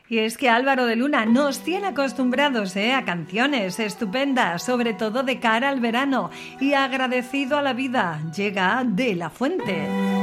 Y es que Álvaro de Luna nos tiene acostumbrados a canciones estupendas, sobre todo de cara al verano, y agradecido a la vida, llega De la Fuente.